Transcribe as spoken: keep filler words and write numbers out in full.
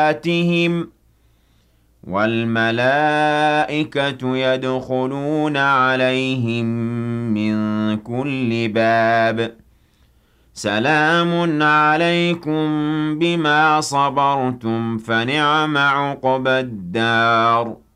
آتِهِمْ وَالْمَلَائِكَةُ يَدْخُلُونَ عَلَيْهِم مِّن كُلِّ بَابٍ سَلَامٌ عَلَيْكُم بِمَا صَبَرْتُمْ فَنِعْمَ عُقْبَى الدَّارِ